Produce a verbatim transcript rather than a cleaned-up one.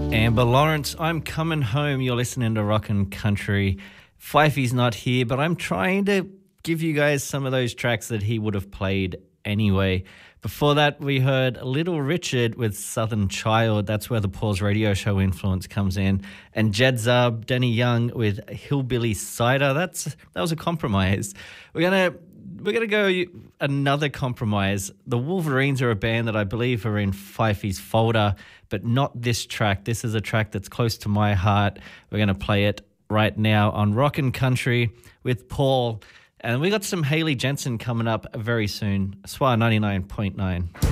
Amber Lawrence, I'm coming home. You're listening to Rockin' Country. Fifey's not here, but I'm trying to give you guys some of those tracks that he would have played anyway. Before that, we heard Little Richard with Southern Child. That's where the Paul's Radio Show influence comes in. And Jed Zub, Denny Young with Hillbilly Cider. That's that was a compromise. We're gonna we're gonna go another compromise. The Wolverines are a band that I believe are in Fifey's folder, but not this track. This is a track that's close to my heart. We're gonna play it right now on Rockin' Country with Paul. And we got some Haley Jensen coming up very soon. S W R ninety-nine point nine.